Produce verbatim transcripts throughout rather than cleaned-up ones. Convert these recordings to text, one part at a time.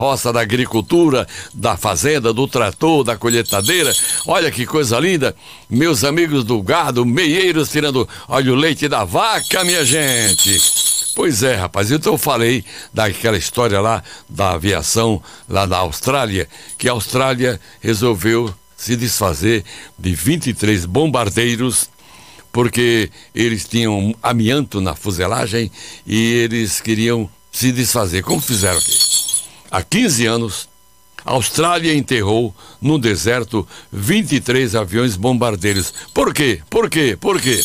roça, da agricultura, da fazenda, do trator, da colheitadeira. Olha que coisa linda, meus amigos do gado, meieiros tirando, olha o leite da vaca, minha gente. Pois é, rapaz, então eu falei daquela história lá da aviação lá na Austrália, que a Austrália resolveu se desfazer de vinte e três bombardeiros, porque eles tinham amianto na fuselagem e eles queriam se desfazer. Como fizeram aqui? Há quinze anos, a Austrália enterrou no deserto vinte e três aviões bombardeiros. Por quê? Por quê? Por quê?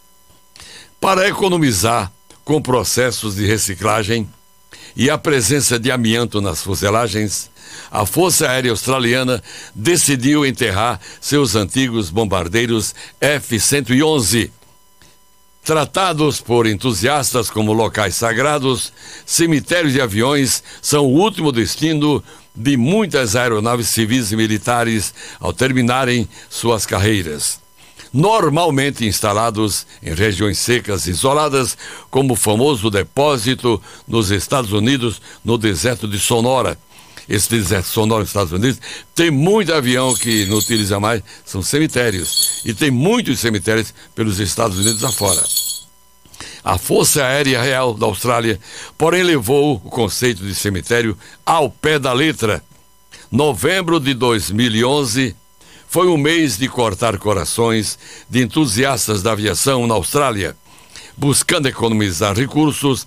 Para economizar com processos de reciclagem e a presença de amianto nas fuselagens, a Força Aérea Australiana decidiu enterrar seus antigos bombardeiros F cento e onze. Tratados por entusiastas como locais sagrados, cemitérios de aviões são o último destino de muitas aeronaves civis e militares ao terminarem suas carreiras. Normalmente instalados em regiões secas e isoladas, como o famoso depósito nos Estados Unidos, no deserto de Sonora. Esse deserto sonoro nos Estados Unidos tem muito avião que não utiliza mais, são cemitérios. E tem muitos cemitérios pelos Estados Unidos afora. A Força Aérea Real da Austrália, porém, levou o conceito de cemitério ao pé da letra. Novembro de dois mil e onze foi um mês de cortar corações de entusiastas da aviação na Austrália. Buscando economizar recursos,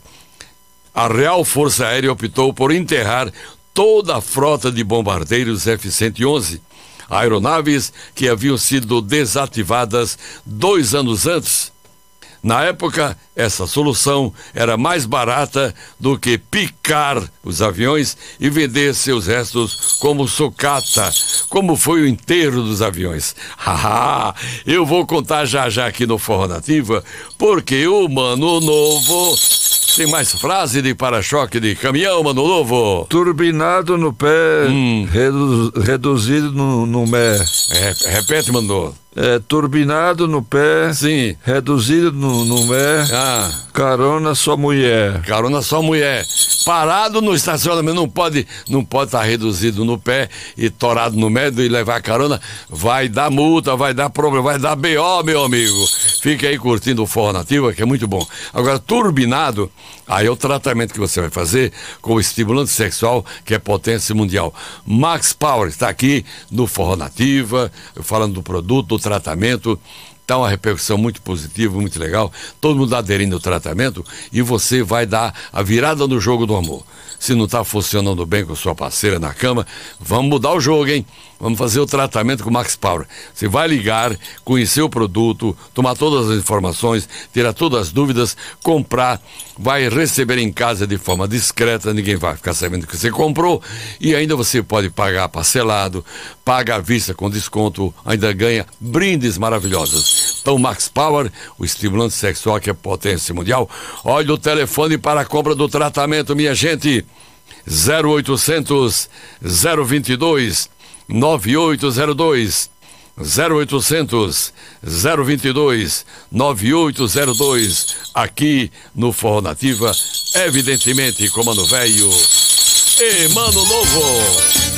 a Real Força Aérea optou por enterrar toda a frota de bombardeiros F cento e onze, aeronaves que haviam sido desativadas dois anos antes. Na época, essa solução era mais barata do que picar os aviões e vender seus restos como sucata, como foi o enterro dos aviões. Haha, eu vou contar já já aqui no Forró Nativa, porque o Mano Novo tem mais frase de para-choque de caminhão, Mano Novo. Turbinado no pé, hum. redu reduzido no, no mé. É, repete, Mano Novo. É, turbinado no pé, sim, reduzido no, no mé, ah. carona só mulher. Carona só mulher. Parado no estacionamento, não pode não pode estar reduzido no pé e torado no médio e levar carona, vai dar multa, vai dar problema, vai dar B O, meu amigo. Fique aí curtindo o Forró Nativa, que é muito bom. Agora, turbinado, aí é o tratamento que você vai fazer com o estimulante sexual, que é potência mundial. Max Power está aqui no Forró Nativa, falando do produto, do tratamento. Está uma repercussão muito positiva, muito legal. Todo mundo aderindo ao tratamento e você vai dar a virada no jogo do amor. Se não está funcionando bem com sua parceira na cama, vamos mudar o jogo, hein? Vamos fazer o tratamento com o Max Power. Você vai ligar, conhecer o produto, tomar todas as informações, tirar todas as dúvidas, comprar, vai receber em casa de forma discreta, ninguém vai ficar sabendo que você comprou, e ainda você pode pagar parcelado, paga à vista com desconto, ainda ganha brindes maravilhosos. Então, Max Power, o estimulante sexual que é potência mundial. Olha o telefone para a compra do tratamento, minha gente. zero oitocentos, zero vinte e dois, nove oito zero dois. zero oitocentos, zero vinte e dois, nove oito zero dois. Aqui no Forró Nativa, evidentemente, com Mano Velho e Mano Novo.